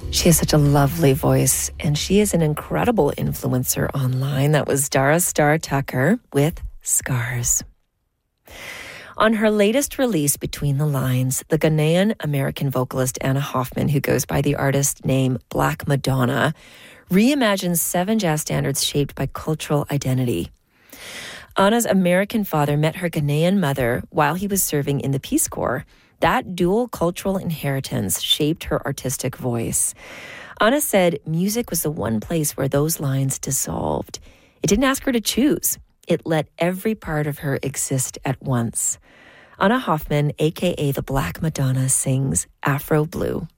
She has such a lovely voice, and she is an incredible influencer online. That was Dara Star Tucker with Scars. On her latest release, Between the Lines, the Ghanaian-American vocalist Anna Hoffman, who goes by the artist name Black Madonna, reimagines 7 jazz standards shaped by cultural identity. Anna's American father met her Ghanaian mother while he was serving in the Peace Corps. That dual cultural inheritance shaped her artistic voice. Anna said music was the one place where those lines dissolved. It didn't ask her to choose. It let every part of her exist at once. Anna Hoffman, a.k.a. the Black Madonna, sings Afro Blue.